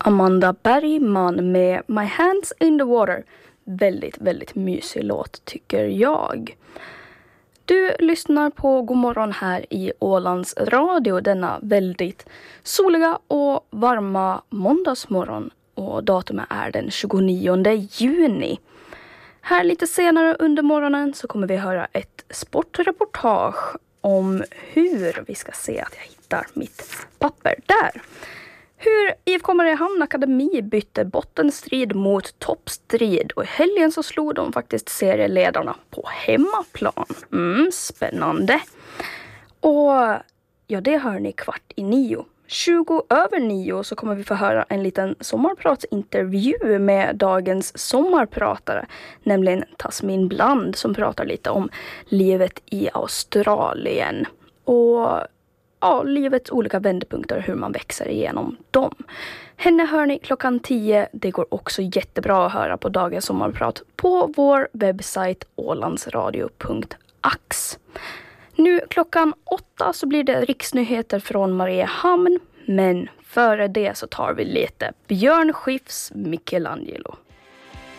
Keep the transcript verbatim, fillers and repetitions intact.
Amanda Bergman med My Hands in the Water. Väldigt, väldigt mysig låt tycker jag. Du lyssnar på Godmorgon här i Ålands Radio denna väldigt soliga och varma måndagsmorgon. Och datumet är den tjugonionde juni. Här lite senare under morgonen så kommer vi höra ett sportreportage om hur, vi ska se att jag hittar mitt papper där. Hur I F K Mariehamn Akademi bytte bottenstrid mot toppstrid och i helgen så slog de faktiskt serieledarna på hemmaplan. Mm, spännande. Och ja, det hör ni kvart i nio. tjugo över nio så kommer vi få höra en liten sommarpratsintervju med dagens sommarpratare, nämligen Tasmin Bland som pratar lite om livet i Australien och ja, livets olika vändpunkter, hur man växer igenom dem. Henne hör ni klockan tio. Det går också jättebra att höra på dagens sommarprat på vår webbsajt ålandsradio punkt ax. Nu klockan åtta så blir det riksnyheter från Mariehamn, men före det så tar vi lite Björn Skifs Michelangelo.